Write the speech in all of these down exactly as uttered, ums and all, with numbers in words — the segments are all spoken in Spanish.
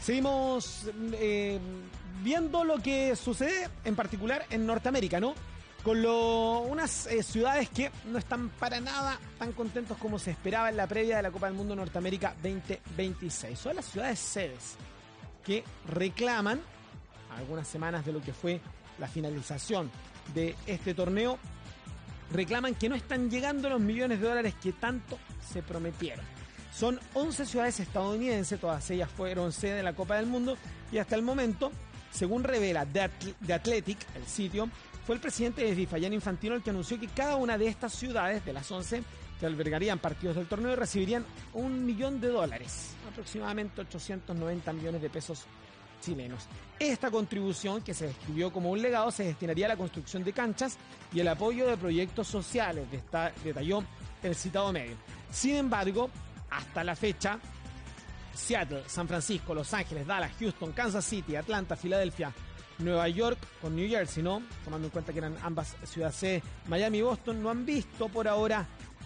Seguimos eh, viendo lo que sucede en particular en Norteamérica, ¿no? Con lo, unas eh, ciudades que no están para nada tan contentos como se esperaba en la previa de la Copa del Mundo Norteamérica veinte veintiséis. Son las ciudades sedes que reclaman, a algunas semanas de lo que fue la finalización de este torneo, reclaman que no están llegando los millones de dólares que tanto se prometieron. Son once ciudades estadounidenses, todas ellas fueron sede de la Copa del Mundo, y hasta el momento, según revela The Athletic, el sitio, fue el presidente de FIFA, Gianni Infantino, el que anunció que cada una de estas ciudades, de las once, que albergarían partidos del torneo, recibirían un millón de dólares, aproximadamente ochocientos noventa millones de pesos chilenos. Esta contribución, que se describió como un legado, se destinaría a la construcción de canchas y el apoyo de proyectos sociales, detalló el citado medio. Sin embargo, hasta la fecha, Seattle, San Francisco, Los Ángeles, Dallas, Houston, Kansas City, Atlanta, Filadelfia, Nueva York con New Jersey, ¿no? Tomando en cuenta que eran ambas ciudades sede, Miami y Boston, no han visto por ahora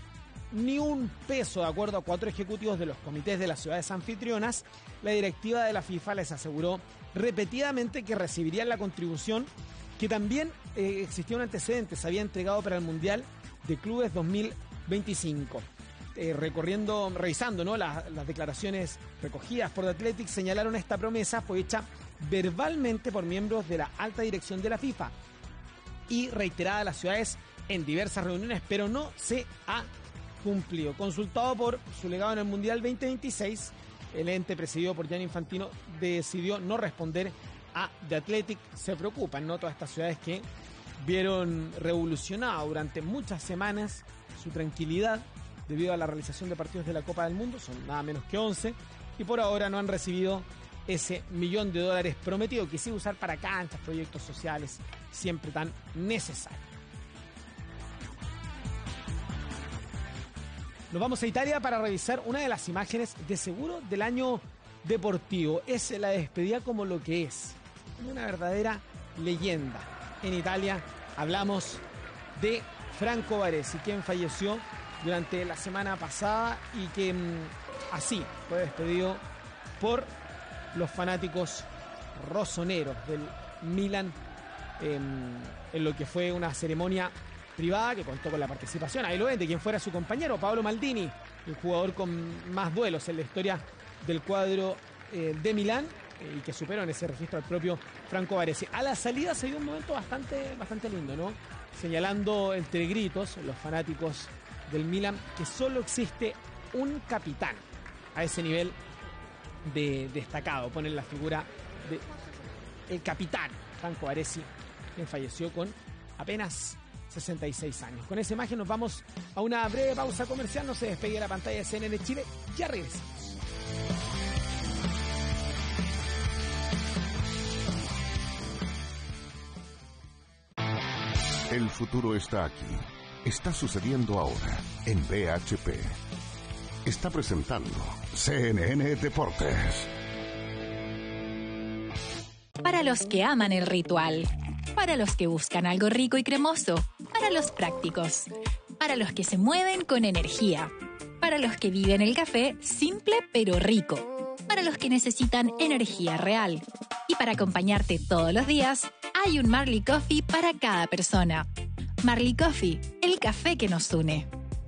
ni un peso, de acuerdo a cuatro ejecutivos de los comités de las ciudades anfitrionas. La directiva de la FIFA les aseguró repetidamente que recibirían la contribución, que también eh, existía un antecedente, se había entregado para el Mundial de Clubes dos mil veinticinco. Eh, recorriendo, revisando, ¿no? las, las declaraciones recogidas por The Athletic, señalaron esta promesa fue hecha verbalmente por miembros de la alta dirección de la FIFA y reiterada a las ciudades en diversas reuniones, pero no se ha cumplido. Consultado por su legado en el Mundial veinte veintiséis, el ente presidido por Gianni Infantino decidió no responder a The Athletic. Se preocupan, ¿no? Todas estas ciudades que vieron revolucionado durante muchas semanas su tranquilidad debido a la realización de partidos de la Copa del Mundo, son nada menos que once, y por ahora no han recibido ese millón de dólares prometido que se iba a usar para canchas, proyectos sociales, siempre tan necesario. Nos vamos a Italia para revisar una de las imágenes de seguro del año deportivo. Es la despedida como lo que es, una verdadera leyenda. En Italia hablamos de Franco Baresi, quien falleció durante la semana pasada y que mmm, así fue despedido por los fanáticos rosoneros del Milan eh, en lo que fue una ceremonia privada que contó con la participación, ahí lo ven, de quien fuera su compañero, Paolo Maldini, el jugador con más duelos en la historia del cuadro eh, de Milán, eh, y que superó en ese registro al propio Franco Baresi. A la salida se dio un momento bastante, bastante lindo, ¿no? Señalando entre gritos los fanáticos del Milan que solo existe un capitán a ese nivel de destacado. Ponen la figura de el capitán Franco Baresi, quien falleció con apenas sesenta y seis años. Con esa imagen nos vamos a una breve pausa comercial. No se despegue la pantalla de C N N Chile. Ya regresamos. El futuro está aquí. Está sucediendo ahora en B H P. Está presentando C N N Deportes. Para los que aman el ritual, para los que buscan algo rico y cremoso, para los prácticos, para los que se mueven con energía, para los que viven el café simple pero rico, para los que necesitan energía real. Y para acompañarte todos los días, hay un Marley Coffee para cada persona. Marley Coffee, el café que nos une.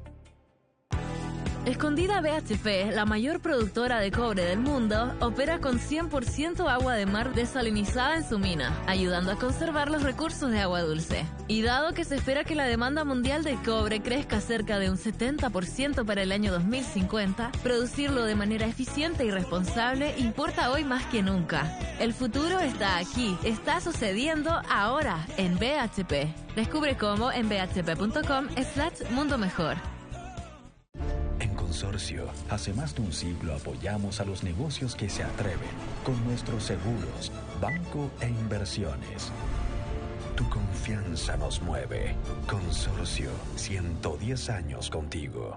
Escondida B H P, la mayor productora de cobre del mundo, opera con cien por ciento agua de mar desalinizada en su mina, ayudando a conservar los recursos de agua dulce. Y dado que se espera que la demanda mundial de cobre crezca cerca de un setenta por ciento para el año dos mil cincuenta, producirlo de manera eficiente y responsable importa hoy más que nunca. El futuro está aquí, está sucediendo ahora en B H P. Descubre cómo en b h p punto com slash mundo mejor. Consorcio, hace más de un siglo apoyamos a los negocios que se atreven con nuestros seguros, banco e inversiones. Tu confianza nos mueve. Consorcio, ciento diez años contigo.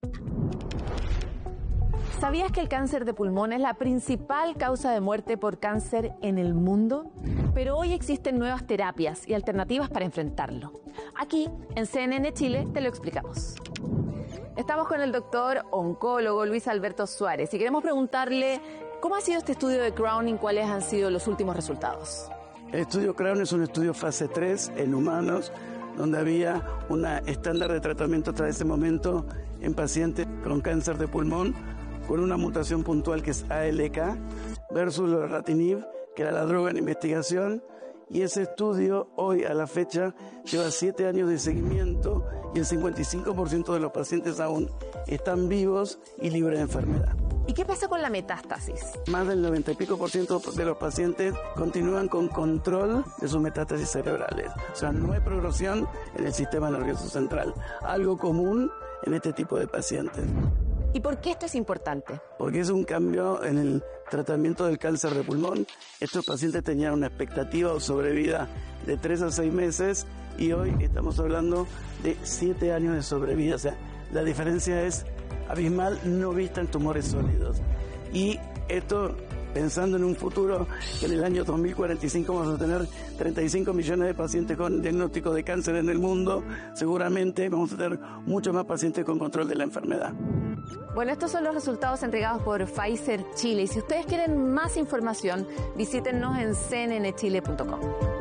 ¿Sabías que el cáncer de pulmón es la principal causa de muerte por cáncer en el mundo? Pero hoy existen nuevas terapias y alternativas para enfrentarlo. Aquí, en C N N Chile, te lo explicamos. Estamos con el doctor oncólogo Luis Alberto Suárez y queremos preguntarle cómo ha sido este estudio de Crown y cuáles han sido los últimos resultados. El estudio Crown es un estudio fase tres en humanos, donde había un estándar de tratamiento hasta ese momento en pacientes con cáncer de pulmón, con una mutación puntual que es A L K, versus lorlatinib, que era la droga en investigación, y ese estudio hoy a la fecha lleva siete años de seguimiento y el cincuenta y cinco por ciento de los pacientes aún están vivos y libres de enfermedad. ¿Y qué pasa con la metástasis? Más del noventa y pico por ciento de los pacientes continúan con control de sus metástasis cerebrales. O sea, no hay progresión en el sistema nervioso central, algo común en este tipo de pacientes. ¿Y por qué esto es importante? Porque es un cambio en el tratamiento del cáncer de pulmón. Estos pacientes tenían una expectativa o sobrevida de tres a seis meses y hoy estamos hablando de siete años de sobrevida. O sea, la diferencia es abismal, no vista en tumores sólidos. Y esto pensando en un futuro que en el año dos mil cuarenta y cinco vamos a tener treinta y cinco millones de pacientes con diagnóstico de cáncer en el mundo, seguramente vamos a tener muchos más pacientes con control de la enfermedad. Bueno, estos son los resultados entregados por Pfizer Chile. Y si ustedes quieren más información, visítennos en c n n chile punto com.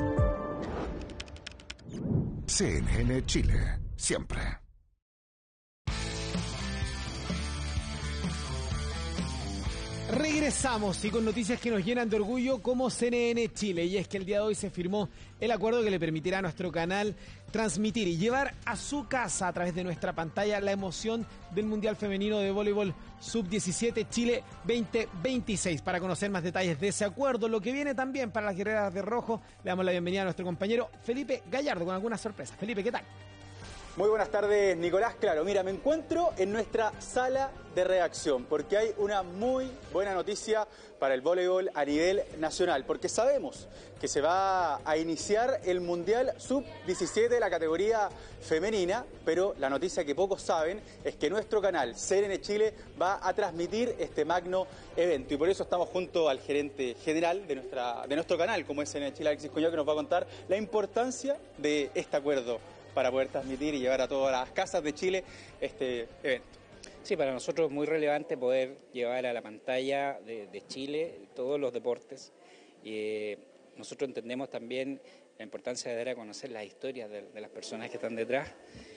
C N N Chile, siempre. Regresamos y con noticias que nos llenan de orgullo como C N N Chile, y es que el día de hoy se firmó el acuerdo que le permitirá a nuestro canal transmitir y llevar a su casa a través de nuestra pantalla la emoción del Mundial Femenino de Voleibol sub diecisiete Chile veinte veintiséis. Para conocer más detalles de ese acuerdo, lo que viene también para las guerreras de rojo, le damos la bienvenida a nuestro compañero Felipe Gallardo con algunas sorpresas. Felipe, ¿qué tal? Muy buenas tardes, Nicolás. Claro, mira, me encuentro en nuestra sala de redacción porque hay una muy buena noticia para el voleibol a nivel nacional, porque sabemos que se va a iniciar el Mundial sub diecisiete de la categoría femenina, pero la noticia que pocos saben es que nuestro canal C N N Chile va a transmitir este magno evento, y por eso estamos junto al gerente general de, nuestra, de nuestro canal, como es C N N Chile, Alexis Cuñado, que nos va a contar la importancia de este acuerdo para poder transmitir y llevar a todas las casas de Chile este evento. Sí, para nosotros es muy relevante poder llevar a la pantalla de, de Chile todos los deportes. Y eh, nosotros entendemos también la importancia de dar a conocer las historias de, de las personas que están detrás,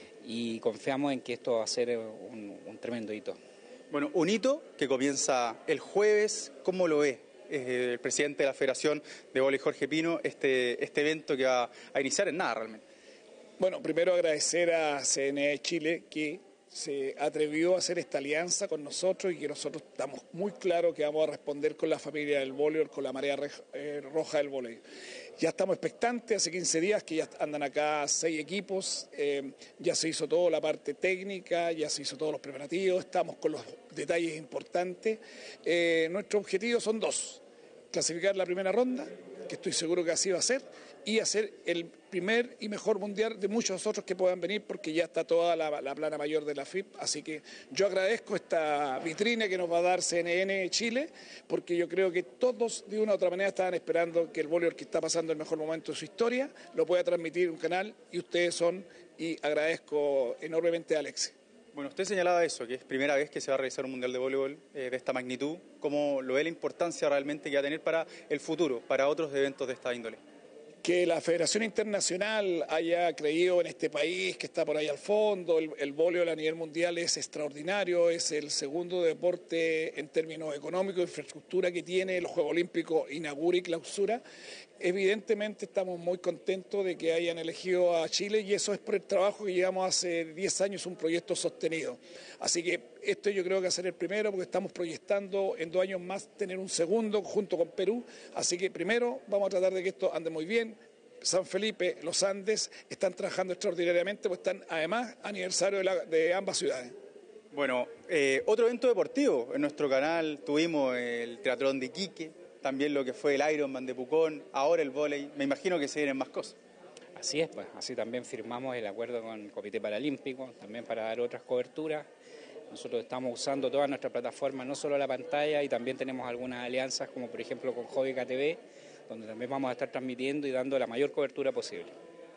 y confiamos en que esto va a ser un, un tremendo hito. Bueno, un hito que comienza el jueves. ¿Cómo lo ve eh, el presidente de la Federación de Voleibol, Jorge Pino, este, este evento que va a iniciar en nada realmente? Bueno, primero agradecer a C N N Chile que se atrevió a hacer esta alianza con nosotros, y que nosotros estamos muy claros que vamos a responder con la familia del voleibol, con la marea roja del voleibol. Ya estamos expectantes, hace quince días que ya andan acá seis equipos, eh, ya se hizo toda la parte técnica, ya se hizo todos los preparativos, estamos con los detalles importantes. Eh, nuestros objetivos son dos: clasificar la primera ronda, que estoy seguro que así va a ser, y hacer el primer y mejor mundial de muchos otros que puedan venir, porque ya está toda la, la plana mayor de la F I P. Así que yo agradezco esta vitrina que nos va a dar C N N Chile, porque yo creo que todos de una u otra manera estaban esperando que el voleibol, que está pasando el mejor momento de su historia, lo pueda transmitir un canal, y ustedes son, y agradezco enormemente a Alexis. Bueno, usted señalaba eso, que es primera vez que se va a realizar un Mundial de Voleibol eh, de esta magnitud. ¿Cómo lo ve la importancia realmente que va a tener para el futuro, para otros eventos de esta índole? Que la Federación Internacional haya creído en este país, que está por ahí al fondo. El, el voleibol a nivel mundial es extraordinario, es el segundo deporte en términos económicos, infraestructura que tiene, los Juegos Olímpicos inaugura y clausura. Evidentemente estamos muy contentos de que hayan elegido a Chile, y eso es por el trabajo que llevamos hace diez años, un proyecto sostenido. Así que esto yo creo que va a ser el primero, porque estamos proyectando en dos años más tener un segundo junto con Perú. Así que primero vamos a tratar de que esto ande muy bien. San Felipe, los Andes están trabajando extraordinariamente, pues están además aniversario de, la, de ambas ciudades. Bueno, eh, otro evento deportivo en nuestro canal, tuvimos el Triatlón de Iquique, también lo que fue el Ironman de Pucón, ahora el vóley. Me imagino que se vienen más cosas. Así es, pues así también firmamos el acuerdo con el Comité Paralímpico, también para dar otras coberturas. Nosotros estamos usando toda nuestra plataforma, no solo la pantalla, y también tenemos algunas alianzas, como por ejemplo con Jovica T V, donde también vamos a estar transmitiendo y dando la mayor cobertura posible.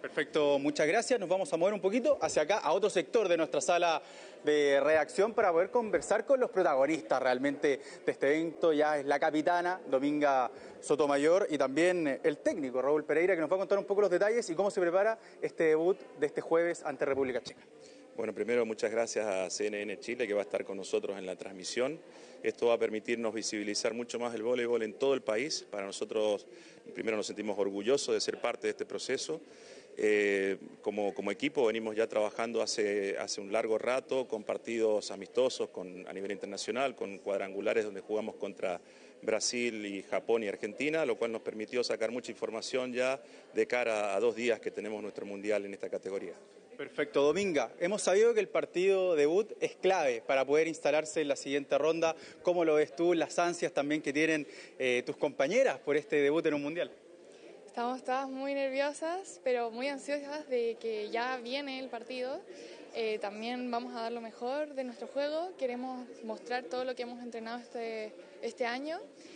Perfecto, muchas gracias. Nos vamos a mover un poquito hacia acá, a otro sector de nuestra sala de redacción para poder conversar con los protagonistas realmente de este evento. Ya es la capitana, Dominga Sotomayor, y también el técnico, Raúl Pereira, que nos va a contar un poco los detalles y cómo se prepara este debut de este jueves ante República Checa. Bueno, primero muchas gracias a C N N Chile, que va a estar con nosotros en la transmisión. Esto va a permitirnos visibilizar mucho más el voleibol en todo el país. Para nosotros, primero nos sentimos orgullosos de ser parte de este proceso. Eh, como, como equipo venimos ya trabajando hace, hace un largo rato con partidos amistosos con, a nivel internacional, con cuadrangulares donde jugamos contra Brasil y Japón y Argentina, lo cual nos permitió sacar mucha información ya de cara a dos días que tenemos nuestro mundial en esta categoría. Perfecto, Dominga. Hemos sabido que el partido debut es clave para poder instalarse en la siguiente ronda. ¿Cómo lo ves tú? Las ansias también que tienen eh, tus compañeras por este debut en un mundial. Estamos todas muy nerviosas, pero muy ansiosas de que ya viene el partido. Eh, también vamos a dar lo mejor de nuestro juego. Queremos mostrar todo lo que hemos entrenado este, este año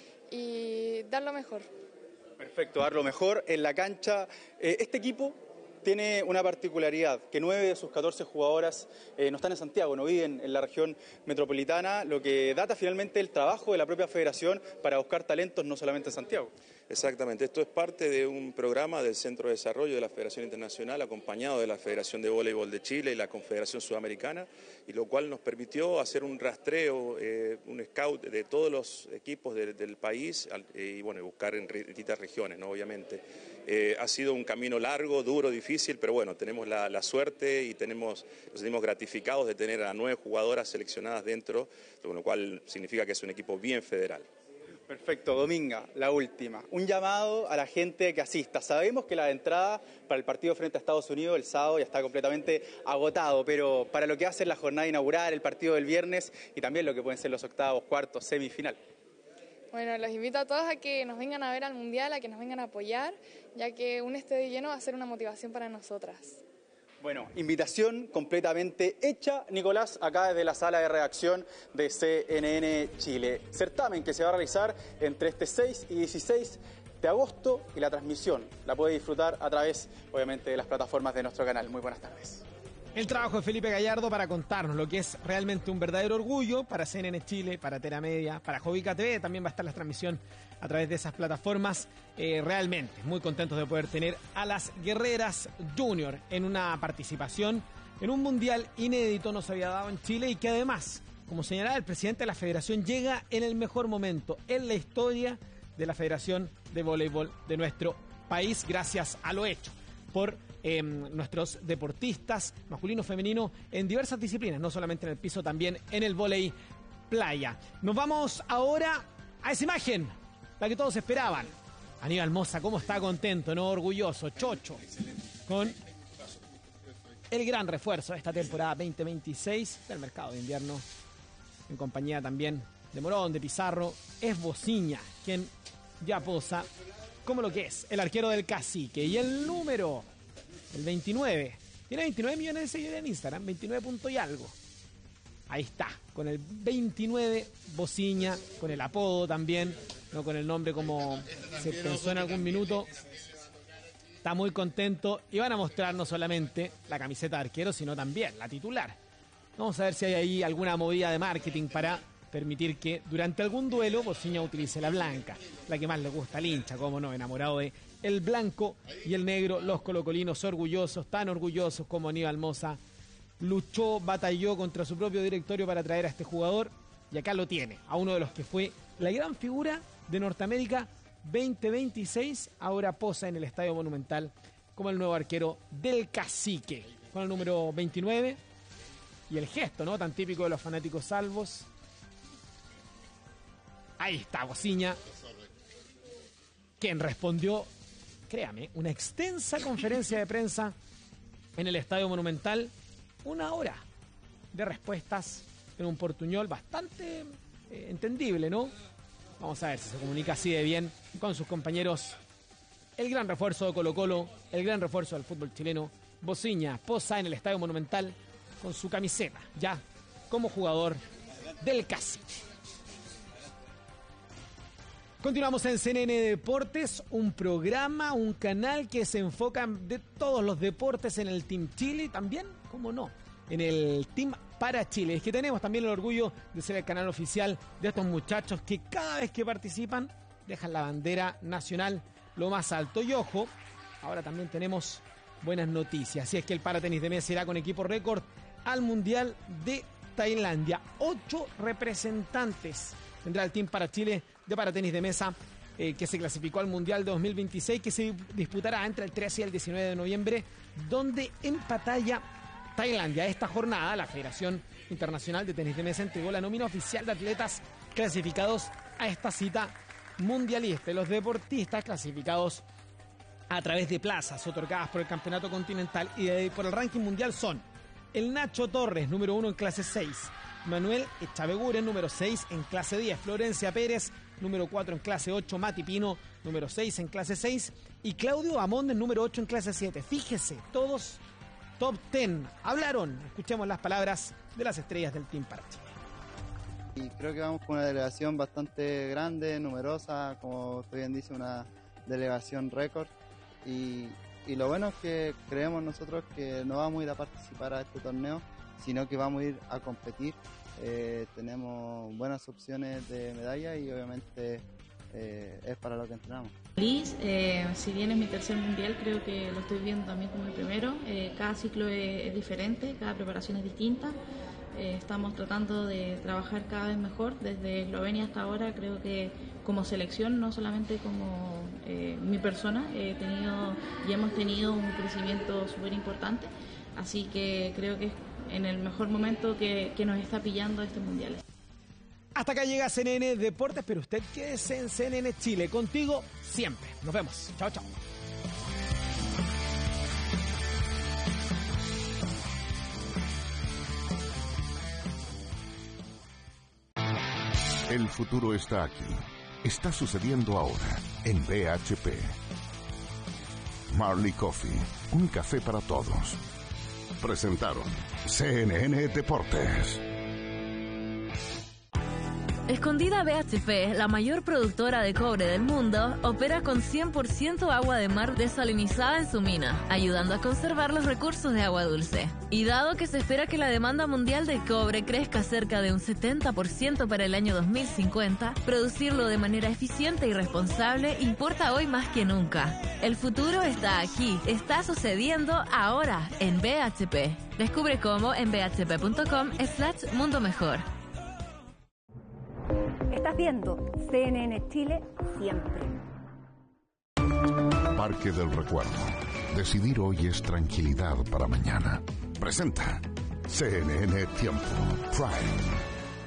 y dar lo mejor. Perfecto, dar lo mejor en la cancha. Eh, este equipo tiene una particularidad, que nueve de sus catorce jugadoras eh, no están en Santiago, no viven en la región metropolitana, lo que data finalmente el trabajo de la propia federación para buscar talentos no solamente en Santiago. Exactamente, esto es parte de un programa del Centro de Desarrollo de la Federación Internacional, acompañado de la Federación de Voleibol de Chile y la Confederación Sudamericana, y lo cual nos permitió hacer un rastreo, eh, un scout de todos los equipos de, del país eh, y bueno, buscar en distintas regiones, ¿no? Obviamente. Eh, ha sido un camino largo, duro, difícil, pero bueno, tenemos la, la suerte y tenemos, nos sentimos gratificados de tener a nueve jugadoras seleccionadas dentro, lo cual significa que es un equipo bien federal. Perfecto, Dominga, la última. Un llamado a la gente que asista. Sabemos que la entrada para el partido frente a Estados Unidos el sábado ya está completamente agotado, pero para lo que hace la jornada inaugural, el partido del viernes y también lo que pueden ser los octavos, cuartos, semifinal. Bueno, los invito a todos a que nos vengan a ver al Mundial, a que nos vengan a apoyar, ya que un estadio lleno va a ser una motivación para nosotras. Bueno, invitación completamente hecha, Nicolás, acá desde la sala de redacción de C N N Chile. Certamen que se va a realizar entre este seis y dieciséis de agosto y la transmisión la puede disfrutar a través, obviamente, de las plataformas de nuestro canal. Muy buenas tardes. El trabajo de Felipe Gallardo para contarnos lo que es realmente un verdadero orgullo para C N N Chile, para Tera Media, para Jovica T V. También va a estar la transmisión a través de esas plataformas. Eh, realmente muy contentos de poder tener a las guerreras junior en una participación en un mundial inédito, no se había dado en Chile y que además, como señalaba el presidente de la federación, llega en el mejor momento en la historia de la Federación de Voleibol de nuestro país, gracias a lo hecho por Eh, nuestros deportistas masculino, femenino en diversas disciplinas, no solamente en el piso, también en el vóley playa. Nos vamos ahora a esa imagen, la que todos esperaban. Aníbal Mosa, cómo está contento, no orgulloso, chocho, con el gran refuerzo de esta temporada veinte veintiséis del mercado de invierno, en compañía también de Morón, de Pizarro. Es Bociña quien ya posa como lo que es el arquero del Cacique. Y el número, el veintinueve, tiene veintinueve millones de seguidores en Instagram, veintinueve punto y algo. Ahí está, con el veintinueve, Bociña, con el apodo también, no con el nombre como se pensó en algún minuto. Está muy contento y van a mostrar no solamente la camiseta de arquero, sino también la titular. Vamos a ver si hay ahí alguna movida de marketing para permitir que durante algún duelo Bociña utilice la blanca, la que más le gusta al hincha, como no, enamorado de el blanco y el negro. Los colocolinos orgullosos, tan orgullosos como Aníbal Mosa, luchó, batalló contra su propio directorio para traer a este jugador, y acá lo tiene, a uno de los que fue la gran figura de Norteamérica veinte veintiséis, ahora posa en el Estadio Monumental como el nuevo arquero del Cacique, con el número veintinueve, y el gesto, ¿no?, tan típico de los fanáticos salvos. Ahí está Bociña, quien respondió, créame, una extensa conferencia de prensa en el Estadio Monumental, una hora de respuestas en un portuñol bastante eh, entendible, ¿no? Vamos a ver si se comunica así de bien con sus compañeros. El gran refuerzo de Colo-Colo, el gran refuerzo del fútbol chileno, Bociña, posa en el Estadio Monumental con su camiseta, ya como jugador del Cacique. Continuamos en C N N Deportes, un programa, un canal que se enfoca de todos los deportes en el Team Chile y también, como no, en el Team para Chile. Es que tenemos también el orgullo de ser el canal oficial de estos muchachos que cada vez que participan dejan la bandera nacional lo más alto. Y ojo, ahora también tenemos buenas noticias. Así es que el paratenis de mesa irá con equipo récord al Mundial de Tailandia. Ocho representantes tendrá el Team para Chile de paratenis de mesa eh, que se clasificó al Mundial de dos mil veintiséis, que se disputará entre el trece y el diecinueve de noviembre, donde en Pattaya, Tailandia. Esta jornada, la Federación Internacional de Tenis de Mesa entregó la nómina oficial de atletas clasificados a esta cita mundialista. Los deportistas clasificados a través de plazas otorgadas por el Campeonato Continental y de, por el ranking mundial son el Nacho Torres, número uno en clase seis, Manuel Echaveguren, número seis en clase diez, Florencia Pérez, número cuatro en clase ocho, Mati Pino, número seis en clase seis, y Claudio Amonde, número ocho en clase siete. Fíjese, todos top diez hablaron. Escuchemos las palabras de las estrellas del Team para Chile. Y creo que vamos con una delegación bastante grande, numerosa, como usted bien dice, una delegación récord. Y, y lo bueno es que creemos nosotros que no vamos a ir a participar a este torneo, sino que vamos a ir a competir. Eh, tenemos buenas opciones de medalla y obviamente eh, es para lo que entrenamos. Feliz, eh, si bien es mi tercer mundial, creo que lo estoy viendo también como el primero. Eh, cada ciclo es, es diferente, cada preparación es distinta. Eh, estamos tratando de trabajar cada vez mejor. Desde Eslovenia hasta ahora creo que como selección, no solamente como eh, mi persona, he tenido y hemos tenido un crecimiento súper importante. Así que creo que es en el mejor momento que, que nos está pillando este mundial. Hasta acá llega C N N Deportes, pero usted quédese en C N N Chile. Contigo siempre. Nos vemos. Chao, chao. El futuro está aquí. Está sucediendo ahora en B H P. Marley Coffee, un café para todos. Presentaron C N N Deportes. Escondida B H P, la mayor productora de cobre del mundo, opera con cien por ciento agua de mar desalinizada en su mina, ayudando a conservar los recursos de agua dulce. Y dado que se espera que la demanda mundial de cobre crezca cerca de un setenta por ciento para el año dos mil cincuenta, producirlo de manera eficiente y responsable importa hoy más que nunca. El futuro está aquí, está sucediendo ahora en B H P. Descubre cómo en bhp.com slash mundo mejor. Estás viendo C N N Chile siempre. Parque del Recuerdo. Decidir hoy es tranquilidad para mañana. Presenta C N N Tiempo Prime.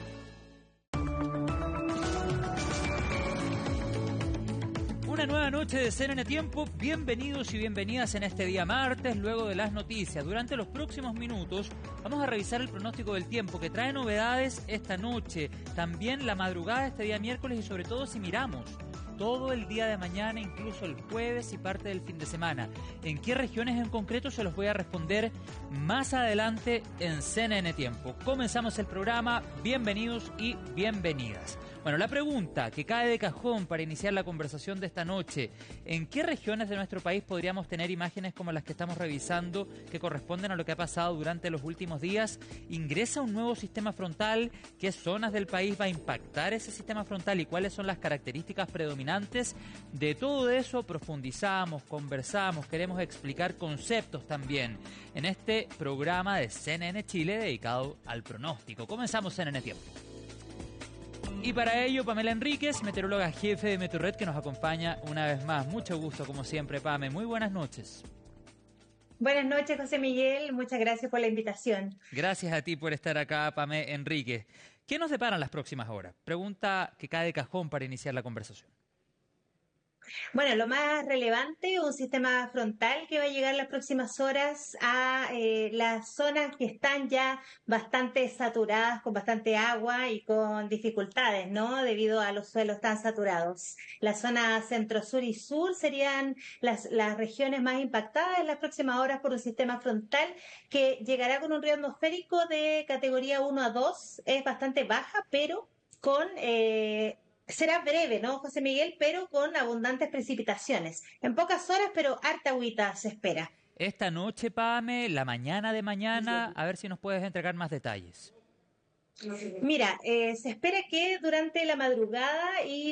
Una nueva noche de C N N Tiempo, bienvenidos y bienvenidas en este día martes, luego de las noticias. Durante los próximos minutos vamos a revisar el pronóstico del tiempo que trae novedades esta noche, también la madrugada de este día miércoles y sobre todo si miramos todo el día de mañana, incluso el jueves y parte del fin de semana. ¿En qué regiones en concreto? Se los voy a responder más adelante en C N N Tiempo. Comenzamos el programa, bienvenidos y bienvenidas. Bueno, la pregunta que cae de cajón para iniciar la conversación de esta noche: ¿en qué regiones de nuestro país podríamos tener imágenes como las que estamos revisando que corresponden a lo que ha pasado durante los últimos días? ¿Ingresa un nuevo sistema frontal? ¿Qué zonas del país va a impactar ese sistema frontal y cuáles son las características predominantes? De todo eso profundizamos, conversamos, queremos explicar conceptos también en este programa de C N N Chile dedicado al pronóstico. Comenzamos C N N Tiempo. Y para ello, Pamela Enríquez, meteoróloga jefe de Meteorred, que nos acompaña una vez más. Mucho gusto, como siempre, Pame. Muy buenas noches. Buenas noches, José Miguel. Muchas gracias por la invitación. Gracias a ti por estar acá, Pame Enríquez. ¿Qué nos deparan las próximas horas? Pregunta que cae de cajón para iniciar la conversación. Bueno, lo más relevante, un sistema frontal que va a llegar las próximas horas a eh, las zonas que están ya bastante saturadas, con bastante agua y con dificultades, ¿no? Debido a los suelos tan saturados. La zona centro, sur y sur serían las, las regiones más impactadas en las próximas horas por un sistema frontal que llegará con un río atmosférico de categoría uno a dos. Es bastante baja, pero con... Eh, será breve, ¿no, José Miguel? Pero con abundantes precipitaciones. En pocas horas, pero harta agüita se espera. Esta noche, Pame, la mañana de mañana, a ver si nos puedes entregar más detalles. Mira, eh, se espera que durante la madrugada y